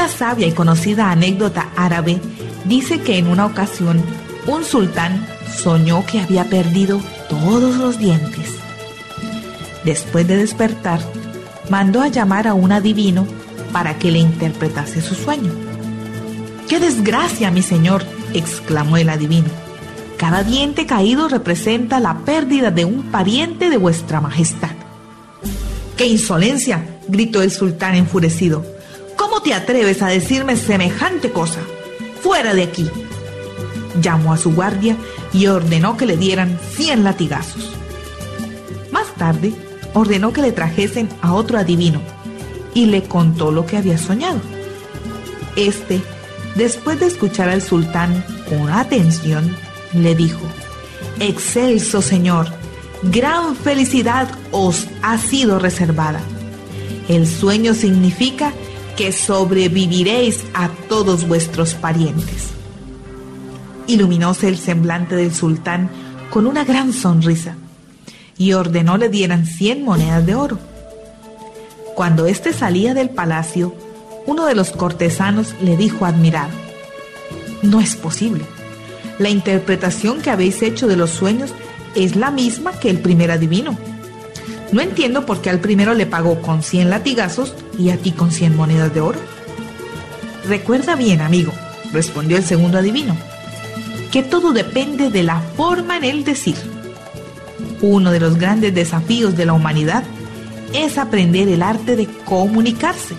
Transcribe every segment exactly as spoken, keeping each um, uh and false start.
Una sabia y conocida anécdota árabe dice que en una ocasión un sultán soñó que había perdido todos los dientes. Después de despertar, mandó a llamar a un adivino para que le interpretase su sueño. ¡Qué desgracia, mi señor!, exclamó el adivino. Cada diente caído representa la pérdida de un pariente de vuestra majestad. ¡Qué insolencia!, gritó el sultán enfurecido. ¿Cómo te atreves a decirme semejante cosa? ¡Fuera de aquí! Llamó a su guardia y ordenó que le dieran cien latigazos. Más tarde, ordenó que le trajesen a otro adivino y le contó lo que había soñado. Este, después de escuchar al sultán con atención, le dijo: «Excelso señor, gran felicidad os ha sido reservada. El sueño significa que sobreviviréis a todos vuestros parientes». Iluminóse el semblante del sultán con una gran sonrisa y ordenó le dieran cien monedas de oro. Cuando éste salía del palacio, uno de los cortesanos le dijo admirado: «No es posible. La interpretación que habéis hecho de los sueños es la misma que el primer adivino. No entiendo por qué al primero le pagó con cien latigazos y a ti con cien monedas de oro». «Recuerda bien, amigo», respondió el segundo adivino, «que todo depende de la forma en el decir. Uno de los grandes desafíos de la humanidad es aprender el arte de comunicarse.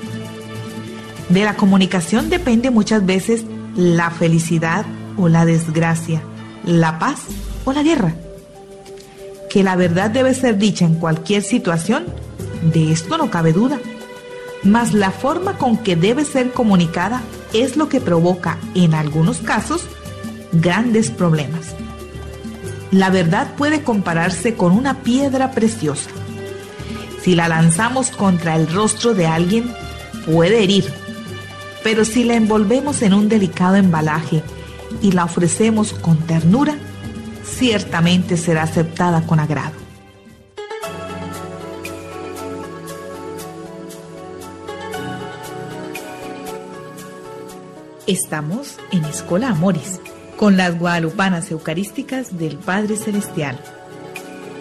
De la comunicación depende muchas veces la felicidad o la desgracia, la paz o la guerra. Que la verdad debe ser dicha en cualquier situación, de esto no cabe duda, mas la forma con que debe ser comunicada es lo que provoca, en algunos casos, grandes problemas. La verdad puede compararse con una piedra preciosa. Si la lanzamos contra el rostro de alguien, puede herir, pero si la envolvemos en un delicado embalaje y la ofrecemos con ternura, ciertamente será aceptada con agrado. Estamos en Escola Amoris, con las guadalupanas eucarísticas del Padre Celestial.